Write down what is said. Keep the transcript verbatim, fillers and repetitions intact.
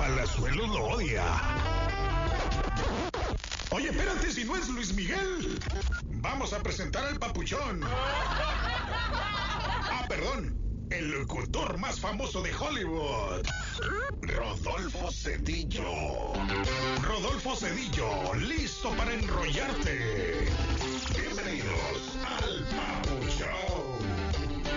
Palazuelos lo odia. Oye, espérate, si no es Luis Miguel. Vamos a presentar al papuchón. Ah, perdón. El locutor más famoso de Hollywood. Rodolfo Cedillo. Rodolfo Cedillo, listo para enrollarte. Bienvenidos al Papu.